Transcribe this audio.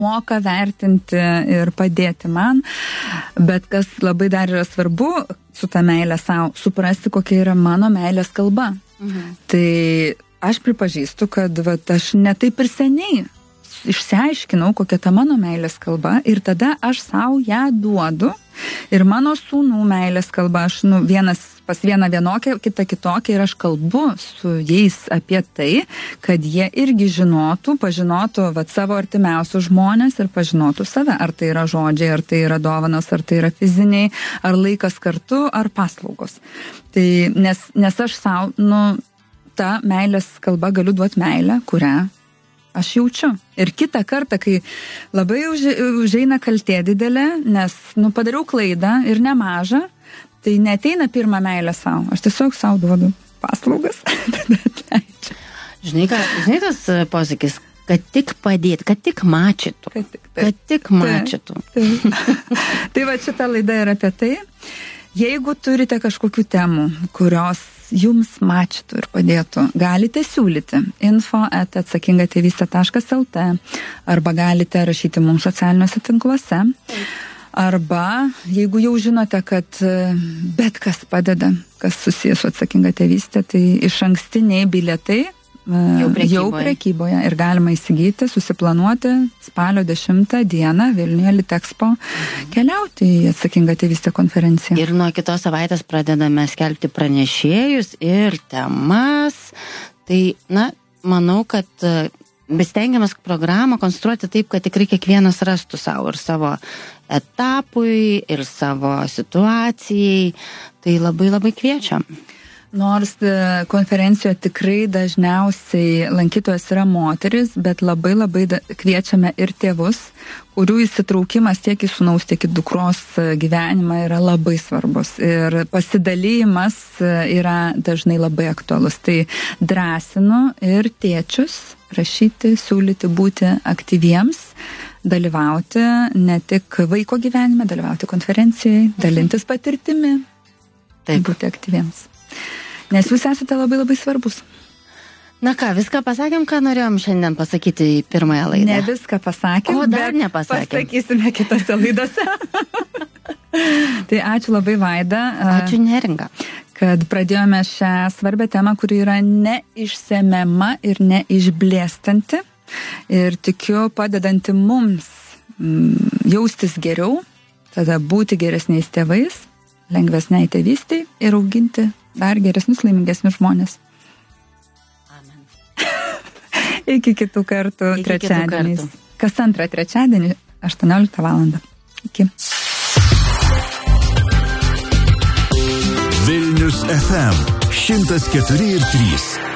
moka vertinti ir padėti man, bet kas labai dar yra svarbu su ta meilė savo, suprasti, kokia yra mano meilės kalba. Tai aš pripažįstu, kad aš ne taip ir seniai išsiaiškinau, kokia ta mano meilės kalba ir tada aš savo ją duodu ir mano sūnų meilės kalba, aš pas vieną vienokią, kitą kitokią ir aš kalbu su jais apie tai, kad jie irgi žinotų, pažinotų savo artimiausius žmonės ir pažinotų save, ar tai yra žodžiai, ar tai yra dovanos, ar tai yra fiziniai, ar laikas kartu, ar paslaugos. Tai, nes aš savo, tą meilės kalbą galiu duoti meilę, kurią aš jaučiu. Ir kitą kartą, kai labai užeina kaltė didelė, nes, padariau klaidą ir nemažą, tai neateina pirmą meilę savo. Aš tiesiog savo duodu paslaugas, tada atleidžiu. Žinai tas posakis, kad tik padėti, kad tik mačytų. Kad tik mačytų. Tai va, šita laida yra apie tai. Jeigu turite kažkokių temų, kurios jums mačytų ir padėtų, galite siūlyti info@atsakingatėvystė.lt arba galite rašyti mums socialiniuose tinkluose. Arba jeigu jau žinote, kad bet kas padeda, kas susijęs su atsakinga tėvystė, tai išankstiniai bilietai jau prekyboje ir galima įsigyti, susiplanuoti spalio 10 dieną Vilniuje Litexpo keliauti į atsakingą tėvystę konferenciją. Ir nuo kitos savaitės pradedame skelbti pranešėjus ir temas. Tai, manau, kad bestengiamas programą konstruoti taip, kad tikrai kiekvienas rastų savo ir savo etapui, ir savo situacijai. Tai labai labai kviečiam. Nors konferencijoje tikrai dažniausiai lankytojas yra moteris, bet labai labai kviečiame ir tėvus, kurių įsitraukimas tiek į sūnaus, tiek į dukros gyvenimą yra labai svarbus. Ir pasidalymas yra dažnai labai aktualus. Tai drąsinu ir tėčius prašyti, siūlyti būti aktyviems, dalyvauti ne tik vaiko gyvenime, dalyvauti konferencijai, dalintis patirtimi, būti aktyviems. Nes jūs esate labai labai svarbus. Na ką, viską pasakėm, ką norėjom šiandien pasakyti į pirmąją laidą? Ne viską pasakėm, dar nepasakėm. Pasakysime kitose laidose. Tai ačiū labai, Vaida. Ačiū, Neringa. Kad pradėjome šią svarbę temą, kuri yra neišsemiama ir neišblėstanti. Ir tikiu padedanti mums jaustis geriau, tada būti geresniais tėvais, lengvesniai tėvystei ir auginti dar geresnius, laimingesnius žmonės. Amen. Iki kitų kartų trečiadieniais. Kas antrą trečiadienį 18 valandą. Iki. Vilnius FM 104.3